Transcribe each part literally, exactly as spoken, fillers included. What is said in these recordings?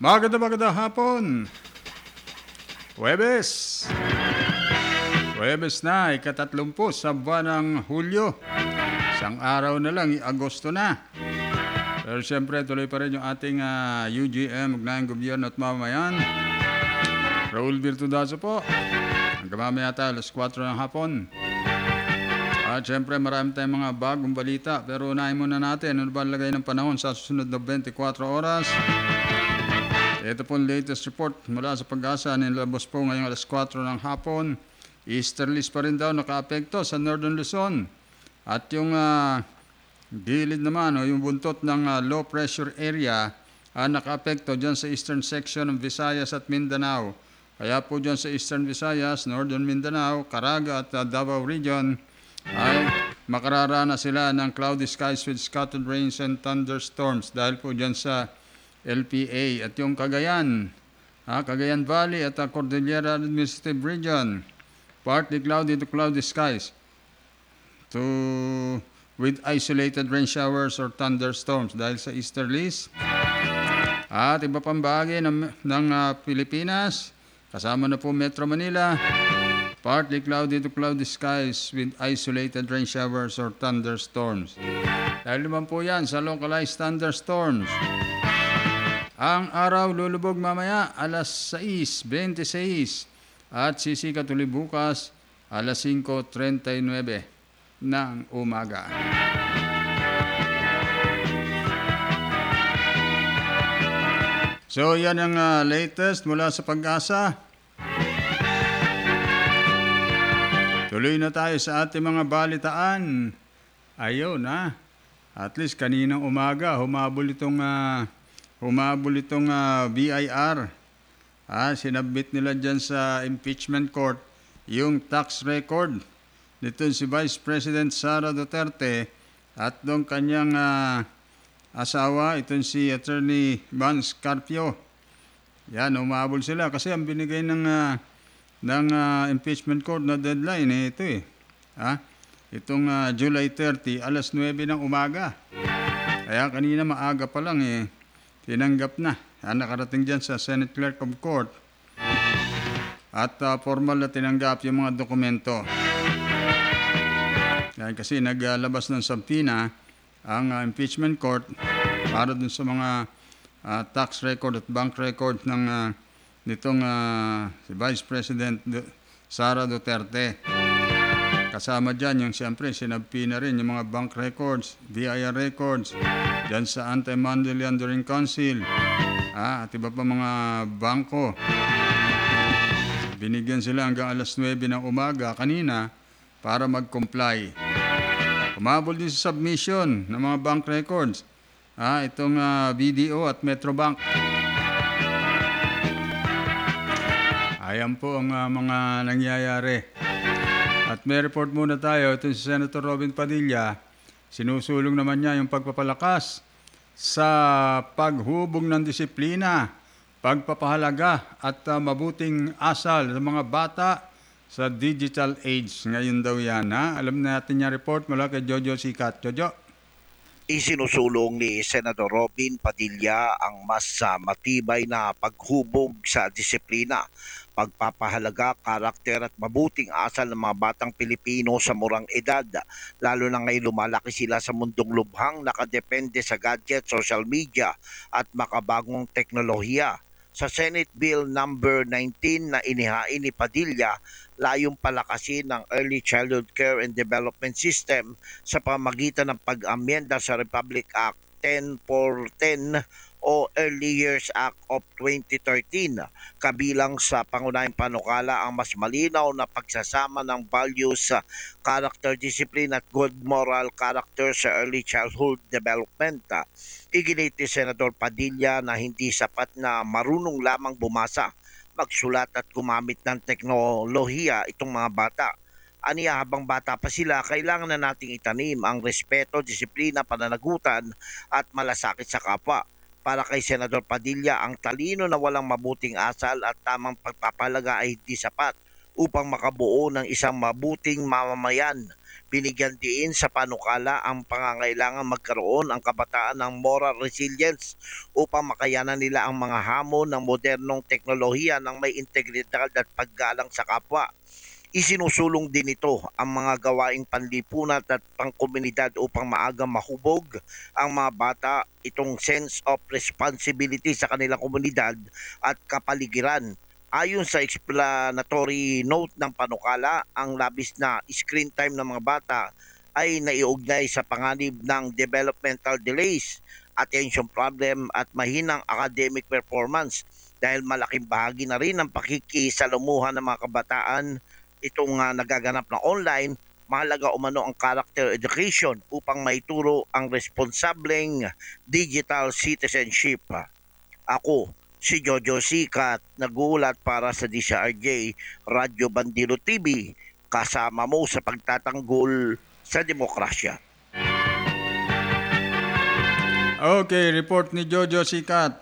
Maganda maganda hapon. Huwebes. Huwebes na, ikatatlumpu sa buwan ng Hulyo. Isang araw na lang, Agosto na. Pero siyempre, tuloy pa rin yung ating uh, U G M, Ugnayang Gobyerno at Mamamayan. Raul Virtudazo po. Hanggang mamaya tayo, alas kwatro ng hapon. At siyempre, marami tayong mga bagong balita. Pero unahin muna natin, ano ba lagay ng panahon sa susunod na twenty-four oras? Ito po ang latest report mula sa Pag-asa. Nilabas po ngayong alas kwatro ng hapon. Easterlies pa rin daw nakaapekto sa Northern Luzon. At yung uh, gilid naman, o yung buntot ng uh, low pressure area, uh, nakaapekto dyan sa eastern section ng Visayas at Mindanao. Kaya po dyan sa eastern Visayas, Northern Mindanao, Caraga at uh, Davao region, ay makararana sila ng cloudy skies with scattered rains and thunderstorms dahil po dyan sa L P A. At yung Cagayan, ah, Cagayan Valley at uh, Cordillera Administrative Region, partly cloudy to cloudy skies to with isolated rain showers or thunderstorms dahil sa easterlies. At iba pang bahagi ng, ng uh, Pilipinas, kasama na po Metro Manila, partly cloudy to cloudy skies with isolated rain showers or thunderstorms. Dahil naman po yan sa localized thunderstorms. Ang araw lulubog mamaya alas sais twenty-six at sisikat uli bukas alas cinco thirty-nine ng umaga. So yan ang uh, latest mula sa Pag-asa. Tuloy na tayo sa ating mga balitaan. Ayun ha. At least kaninang umaga humabol itong uh, humabol itong uh, B I R. Ah, sinabit nila dyan sa impeachment court yung tax record nito si Vice President Sara Duterte at nung kanyang uh, asawa, itong si Attorney Van Scarpio. Yan, umabol sila kasi ang binigay ng uh, ng uh, impeachment court na deadline eh, ito eh. Ha? Itong uh, July thirty, alas nuwebe ng umaga. Kaya kanina maaga pa lang eh, tinanggap na. Yan, nakarating dyan sa Senate Clerk of Court. At uh, formal na tinanggap yung mga dokumento. Yan, kasi naglabas ng subpoena ang uh, impeachment court para dun sa mga uh, tax record at bank record ng uh, nitong uh, si Vice President Du- Sara Duterte. Kasama dyan yung siyempre sinabpi na rin yung mga bank records, B I R records, dyan sa Anti-Money Laundering Council, ah, at iba pa mga bangko. Binigyan sila hanggang alas nuwebe ng umaga kanina para mag-comply. Umabol din sa submission ng mga bank records, ah, itong uh, B D O at Metrobank. Ayan po ang uh, mga nangyayari. At may report muna tayo. Ito si Senator Robin Padilla. Sinusulong naman niya yung pagpapalakas sa paghubog ng disiplina, pagpapahalaga at uh, mabuting asal sa mga bata sa digital age. Ngayon daw yan. Ha? Alam natin yung report mula kay Jojo Sikat. Jojo. Isinusulong ni Senator Robin Padilla ang mas uh, matibay na paghubog sa disiplina, pagpapahalaga, karakter at mabuting asal ng mga batang Pilipino sa murang edad, lalo na ngayon lumalaki sila sa mundong lubhang nakadepende sa gadget, social media at makabagong teknolohiya. Sa Senate Bill number nineteen na inihain ni Padilla, layong palakasin ng Early Childhood Care and Development System sa pamagitan ng pag-amyenda sa Republic Act ten four ten o Early Years Act of twenty thirteen. Kabilang sa pangunahing panukala ang mas malinaw na pagsasama ng values sa character discipline at good moral character sa early childhood development. Iginit ni Senator Padilla na hindi sapat na marunong lamang bumasa, magsulat at gumamit ng teknolohiya itong mga bata. Aniya, habang bata pa sila, kailangan na nating itanim ang respeto, disiplina, pananagutan at malasakit sa kapwa. Para kay Senador Padilla, ang talino na walang mabuting asal at tamang pagpapalaga ay hindi sapat. upang makabuo ng isang mabuting mamamayan. Binigyan diin sa panukala ang pangangailangan magkaroon ang kabataan ng moral resilience upang makayanan nila ang mga hamon ng modernong teknolohiya ng may integridad at paggalang sa kapwa. Isinusulong din ito ang mga gawaing panlipunan at pangkomunidad upang maagang mahubog ang mga bata itong sense of responsibility sa kanilang komunidad at kapaligiran. Ayon sa explanatory note ng panukala, ang labis na screen time ng mga bata ay naiugnay sa panganib ng developmental delays, attention problem at mahinang academic performance dahil malaking bahagi na rin ng pakikisalamuhan ng mga kabataan itong uh, nagaganap na online. Mahalaga umano ang character education upang maituro ang responsableng digital citizenship. Ako, si Jojo Sikat, nagulat para sa D C R J Radyo Bandilo T V, kasama mo sa pagtatanggol sa demokrasya. Okay, report ni Jojo Sikat.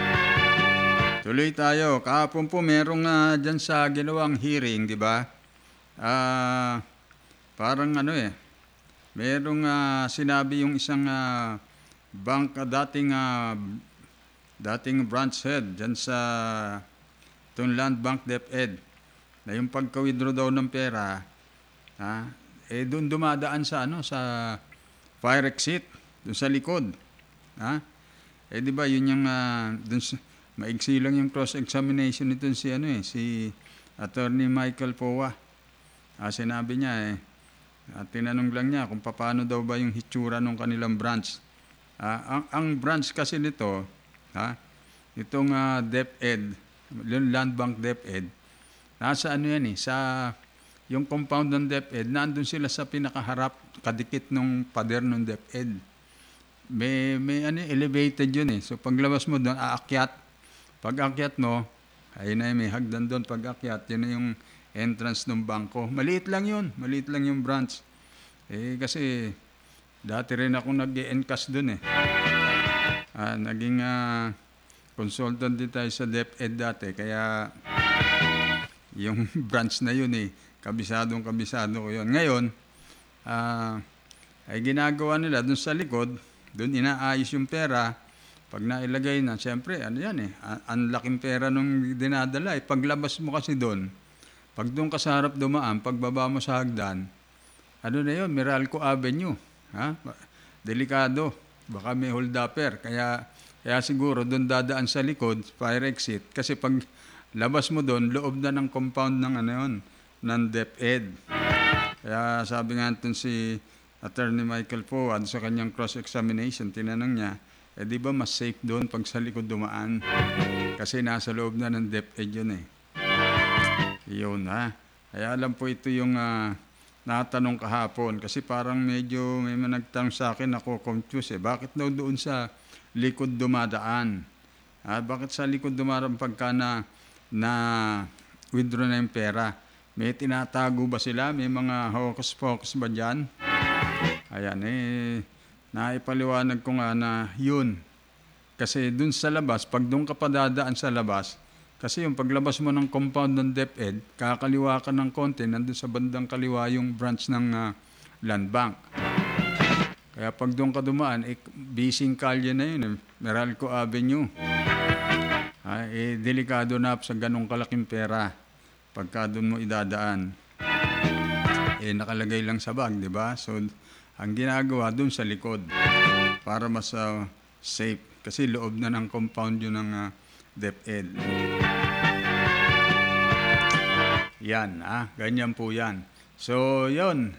Tuloy tayo. Kahapon po merong uh, dyan sa ginawang hearing, di ba? Ah, parang ano eh, merong uh, sinabi yung isang uh, bank, uh, dating uh, dating branch head dyan sa itong Land Bank DepEd, na yung pagka-withdraw daw ng pera, ha, eh doon dumadaan sa ano, sa fire exit, doon sa likod, ha? Eh di ba yun yung uh, doon sa, maigsi lang yung cross-examination nito si ano eh, si Attorney Michael Powa. Ah, sinabi niya eh, at tinanong lang niya kung paano daw ba yung hitsura ng kanilang branch. Ah, ang, ang branch kasi nito, ha, itong uh, DepEd, yung Land Bank DepEd, nasa ano yan eh, sa yung compound ng DepEd, nandun sila sa pinakaharap, kadikit ng pader ng DepEd. May, may ano, elevated yun eh. So paglabas mo doon, aakyat. Pag akyat mo, ayun na may hagdan doon. Pag akyat, yun na yung entrance ng bangko. Maliit lang yun. Maliit lang yung branch. Eh, kasi dati rin ako nag-e-encash doon eh. Ah, naging uh, consultant din tayo sa DepEd dati. Kaya yung branch na yun eh, kabisadong kabisado ko yun. Ngayon, ah, ay ginagawa nila doon sa likod, doon inaayos yung pera. Pag nailagay na, siyempre, ano yan eh, ang laking pera nung dinadala eh. Paglabas mo kasi doon, pag doon ka sa harap dumaan, pagbaba mo sa hagdan, ano na yun, Meralco Avenue. Ha? Delikado. Baka may hold-upper. Kaya, kaya siguro doon dadaan sa likod, fire exit. Kasi pag labas mo doon, loob na ng compound ng ano yun, ng DepEd. Kaya sabi nga natin si Attorney Michael Fowad sa kanyang cross-examination, tinanong niya, eh di ba mas safe doon pag sa likod dumaan? Kasi nasa loob na ng DepEd yun eh. Yun ha. Kaya alam po ito yung uh, natanong kahapon. Kasi parang medyo may managtanong sa akin, ako confused eh. Bakit daw doon sa likod dumadaan? Ah, bakit sa likod dumadaan pagka na, na withdraw na yung pera? May tinatago ba sila? May mga hocus-pocus ba dyan? Ayan eh. Naipaliwanag ko nga na yun. Kasi dun sa labas, pag dun ka pa dadaan sa labas, kasi yung paglabas mo ng compound ng DepEd, kakaliwa ka ng konti, nandun sa bandang kaliwa yung branch ng uh, Land Bank. Kaya pag dun ka dumaan, eh, busy kalye na yun, eh, Meralco Avenue. Ah, eh, delikado na sa ganong kalaking pera pagka dun mo idadaan. Eh, nakalagay lang sa bag, di ba? So, ang ginagawa dun sa likod para mas uh, safe. Kasi loob na ng compound yun ng uh, DepEd. Yan, ah, ganyan po yan. So, yun.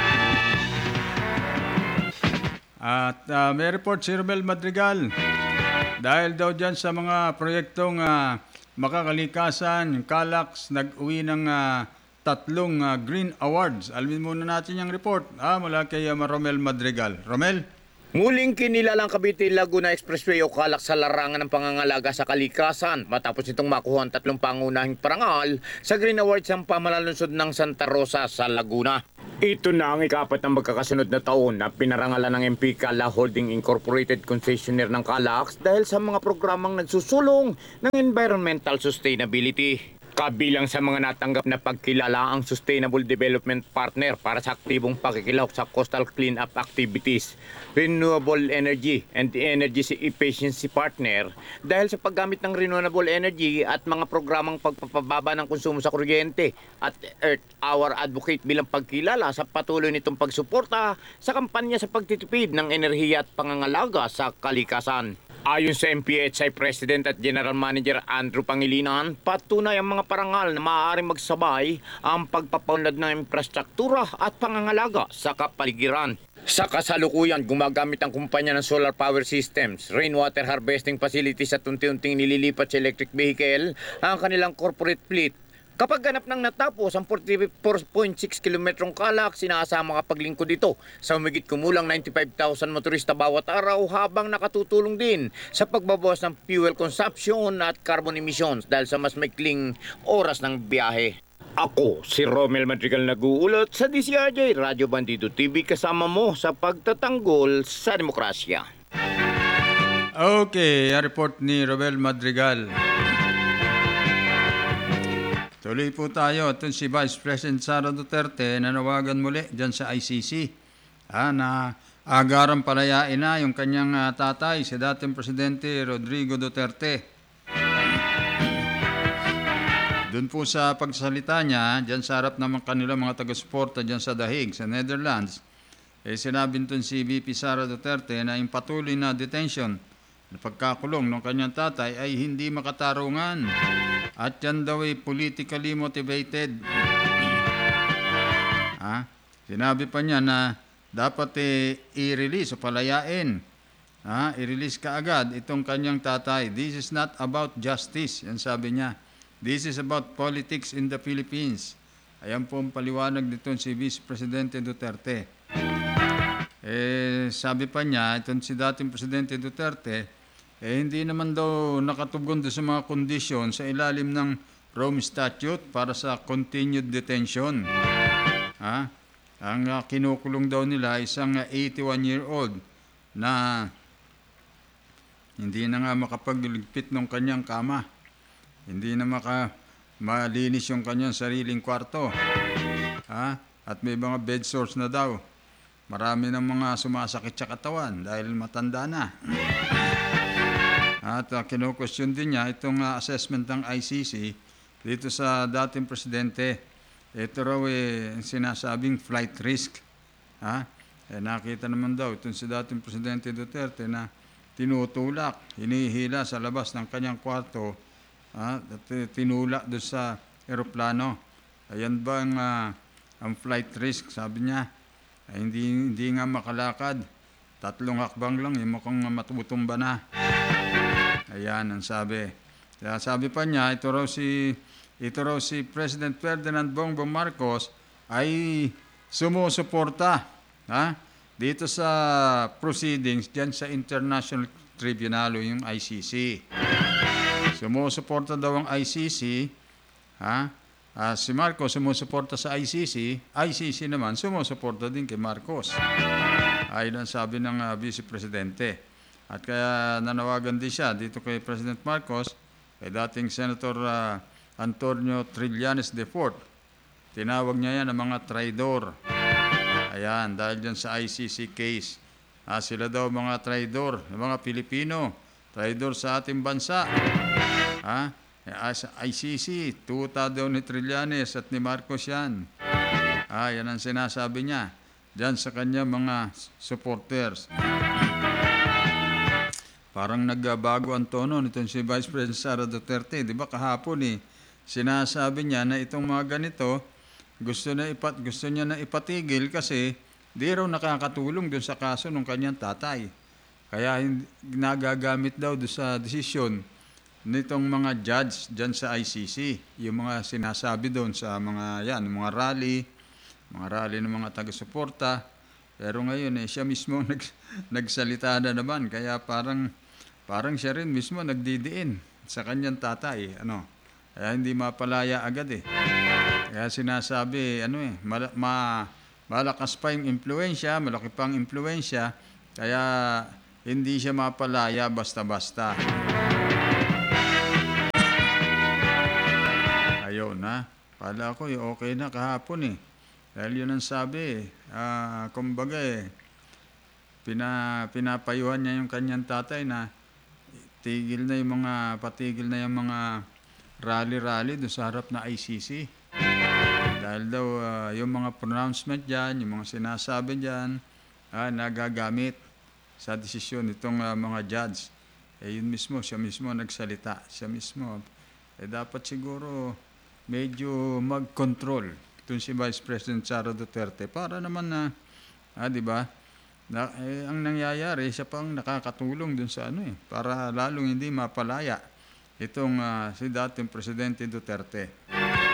At uh, may report si Romel Madrigal. Dahil daw dyan sa mga proyektong uh, makakalikasan, yung Calax, nag-uwi ng uh, tatlong uh, Green Awards. Alamin muna natin yung report ah, mula kay uh, Romel Madrigal. Romel? Muling kinilalang Cavite Laguna Expressway o Calax sa larangan ng pangangalaga sa kalikasan matapos itong makuha ang tatlong pangunahing parangal sa Green Awards ng pamalalunsod ng Santa Rosa sa Laguna. Ito na ang ikapat ng magkakasunod na taon na pinarangalan ng M P Cala Holding Incorporated concessionaire ng Calax dahil sa mga programang nagsusulong ng environmental sustainability. Kabilang sa mga natanggap na pagkilala ang Sustainable Development Partner para sa aktibong pakikilahok sa coastal cleanup activities, Renewable Energy and Energy Efficiency Partner dahil sa paggamit ng renewable energy at mga programang pagpapababa ng konsumo sa kuryente, at Earth Hour Advocate bilang pagkilala sa patuloy nitong pagsuporta sa kampanya sa pagtitipid ng enerhiya at pangangalaga sa kalikasan. Ayon sa M P H I President at General Manager Andrew Pangilinan, patunay ang mga parangal na maaaring magsabay ang pagpapaunlad ng infrastruktura at pangangalaga sa kapaligiran. Sa kasalukuyan, gumagamit ang kumpanya ng solar power systems, rainwater harvesting facilities at unti-unting nililipat sa electric vehicle ang kanilang corporate fleet. Kapag ganap nang natapos ang forty-four point six kilometrong kalak, sinasama kapag lingkod dito sa humigit kumulang ninety-five thousand motorista bawat araw, habang nakatutulong din sa pagbabawas ng fuel consumption at carbon emissions dahil sa mas maikling oras ng biyahe. Ako, si Romel Madrigal, nag-uulot sa D C R J Radyo Bandido T V, kasama mo sa pagtatanggol sa demokrasya. Okay, ang report ni Robel Madrigal. Tuloy po tayo. Ito si Vice President Sara Duterte nanawagan muli dyan sa I C C. Ah, na agarang palayain na yung kanyang uh, tatay, si dating Presidente Rodrigo Duterte. Doon po sa pagsalita niya, dyan sa harap ng kanilang mga taga-suporta dyan sa The Hague, sa Netherlands, eh, sinabi nito si V P Sara Duterte na yung patuloy na detention na pagkakulong ng kanyang tatay ay hindi makatarungan. At yan daw ay politically motivated. Ha? Sinabi pa niya na dapat eh, i-release o palayain. Ha? I-release ka agad itong kanyang tatay. This is not about justice. Yan sabi niya. This is about politics in the Philippines. Ayan po ang paliwanag nito si Vice Presidente Duterte. Eh, sabi pa niya, itong si dating Presidente Duterte, eh hindi naman daw nakatugon doon sa mga kondisyon sa ilalim ng Rome Statute para sa continued detention. Ha? Ang uh, kinukulong daw nila isang uh, eighty-one-year-old na hindi na nga makapagligpit ng kanyang kama. Hindi na maka malinis yung kanyang sariling kwarto. Ha? At may mga bed sores na daw. Marami ng mga sumasakit sa katawan dahil matanda na. At uh, kinu-question din niya itong uh, assessment ng I C C dito sa dating presidente. Ito raw eh, sinasabing flight risk. Ha? Eh, nakita naman daw itong si dating Presidente Duterte na tinutulak, hinihila sa labas ng kanyang kwarto, ha? At eh, tinulak doon sa eroplano. Ayan ba ang, uh, ang flight risk, sabi niya. Ay, hindi, hindi nga makalakad. Tatlong hakbang lang, yung mukhang matutumba na. Ayan ang sabi. Kaya sabi pa niya, ito raw si ito raw si President Ferdinand Bongbong Marcos ay sumusuporta, ha? Dito sa proceedings diyan sa International Tribunal, yung I C C. Sumusuporta daw ang I C C, ha? Uh, si Marcos sumusuporta sa I C C, I C C naman sumusuporta din kay Marcos. Ayon ang sabi ng uh, Vice Presidente. At kaya nanawagan din siya dito kay President Marcos, kay dating Senator uh, Antonio Trillanes the fourth. Tinawag niya yan ng mga traidor. Ayan, dahil dyan sa I C C case. Ah, sila daw mga traidor, mga Pilipino, traidor sa ating bansa. Ha? Sa I C C, tuta daw ni Trillanes at ni Marcos yan. Ah, yan ang sinasabi niya dyan sa kanya mga supporters. Parang nagbago ang tono nitong si Vice President Sara Duterte. Di ba kahapon eh, sinasabi niya na itong mga ganito, gusto, na ipat, gusto niya na ipatigil kasi di raw nakakatulong doon sa kaso ng kanyang tatay. Kaya nagagamit daw doon sa desisyon nitong mga judge dyan sa I C C. Yung mga sinasabi doon sa mga, yan, mga rally, mga rally ng mga taga-suporta. Pero ngayon eh, siya mismo nag, nagsalita na naman. Kaya parang, parang siya rin mismo nagdidiin sa kanyang tatay. Ano? Kaya hindi mapalaya agad eh. Kaya sinasabi, ano eh, mal- ma- malakas pa yung impluensya, malaki pang impluensya, kaya hindi siya mapalaya basta-basta. ngayon, ha? Kala ko eh, okay na kahapon eh. Dahil yun ang sabi eh. Ah, kumbaga eh, pina, pinapayuhan niya yung kanyang tatay na tigil na yung mga, patigil na yung mga rally-rally doon sa harap na I C C. Dahil daw ah, yung mga pronouncement dyan, yung mga sinasabi dyan, ah, nagagamit sa desisyon itong ah, mga judge. Eh yun mismo, siya mismo nagsalita. Siya mismo, eh dapat siguro medyo mag-control itong si Vice President Sara Duterte para naman na, ah, di ba? Na, eh, ang nangyayari, siya pang nakakatulong dun sa ano eh, para lalong hindi mapalaya itong ah, si dating Presidente Duterte.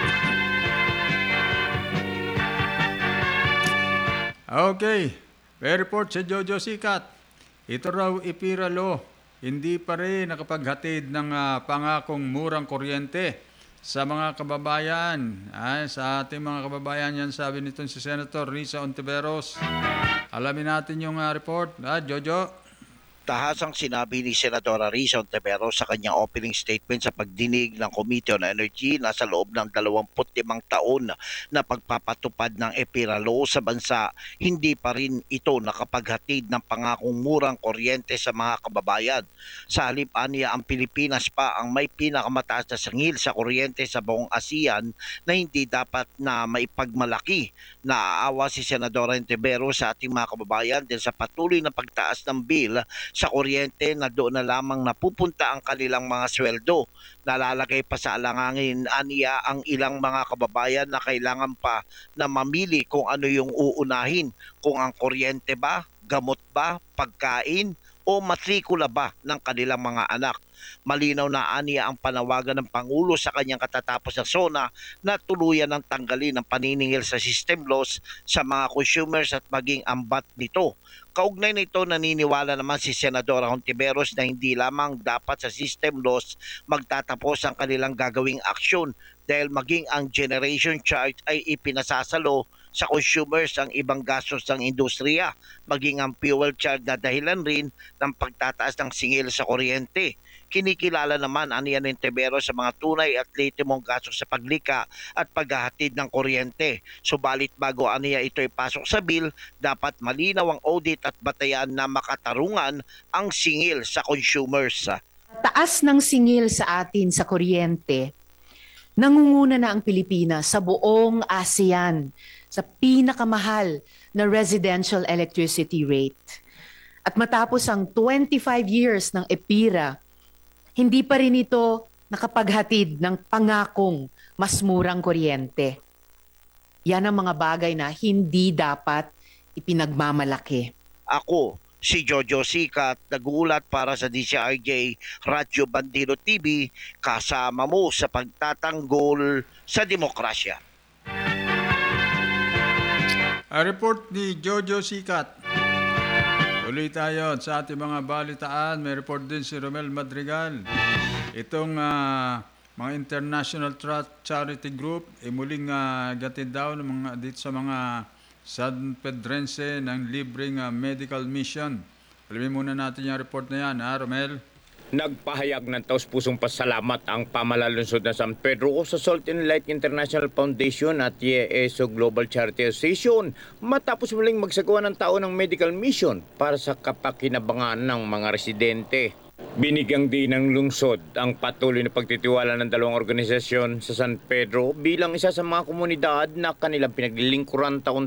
Okay, may report si Jojo Sikat. Ito raw Epira Law, hindi pa rin nakapaghatid ng ah, pangakong murang kuryente sa mga kababayan. Ay, sa ating mga kababayan yan, sabi nitong si Senator Risa Ontiveros. Alamin natin yung ah, report. Ah, Jojo. Tahasang sinabi ni Senadora Risa Ontiveros sa kanyang opening statement sa pagdinig ng Committee on Energy na sa loob ng dalawampu't limang taon na pagpapatupad ng Epira Law sa bansa, hindi pa rin ito nakapaghatid ng pangakong murang kuryente sa mga kababayan. Sa halip aniya, ang Pilipinas pa ang may pinakamataas na sangil sa kuryente sa buong ASEAN na hindi dapat na maipagmalaki. Naaawa si Senadora Ontiveros sa ating mga kababayan dahil sa patuloy na pagtaas ng bill sa kuryente na doon na lamang napupunta ang kanilang mga sweldo. Nalalagay pa sa alangangin aniya ang ilang mga kababayan na kailangan pa na mamili kung ano yung uunahin, kung ang kuryente ba, gamot ba, pagkain, o matrikula ba ng kanilang mga anak. Malinaw na aniya ang panawagan ng Pangulo sa kanyang katatapos na SONA na tuluyan ng tanggalin ang paniningil sa system loss sa mga consumers at maging ambat nito. Kaugnay nito, naniniwala naman si Senadora Hontiveros na hindi lamang dapat sa system loss magtatapos ang kanilang gagawing aksyon dahil maging ang generation charge ay ipinasasalo sa consumers ang ibang gastos ng industriya, maging ang fuel charge na dahilan rin ng pagtataas ng singil sa kuryente. Kinikilala naman aniya ng Ontiveros sa mga tunay at lehitimong gastos sa paglika at paghahatid ng kuryente. Subalit bago aniya ito ipasok sa bill, dapat malinaw ang audit at batayan na makatarungan ang singil sa consumers. Taas ng singil sa atin sa kuryente, nangunguna na ang Pilipinas sa buong ASEAN sa pinakamahal na residential electricity rate. At matapos ang twenty-five years ng Epira, hindi pa rin ito nakapaghatid ng pangakong mas murang kuryente. Yan ang mga bagay na hindi dapat ipinagmamalaki. Ako, si Jojo Sikat, nagulat para sa D C R J Radyo Bandido T V, kasama mo sa pagtatanggol sa demokrasya. A report ni Jojo Sikat. Tuloy tayo sa ating mga balitaan. May report din si Romel Madrigal. Itong ah, mga international tra- charity group ay muling uh, gatid daw ng mga, dito sa mga San Pedrense ng libreng ah, medical mission. Alamin muna natin yung report na yan, ha, Romel? Nagpahayag ng taus-pusong pasalamat ang pamalalunsod ng San Pedro sa Salt and Light International Foundation at Y E S O Global Charity Association matapos muling magsagawa ng taon ng medical mission para sa kapakinabangan ng mga residente. Binigyang din ng lungsod ang patuloy na pagtitiwala ng dalawang organisasyon sa San Pedro bilang isa sa mga komunidad na kanilang pinaglilingkuran taon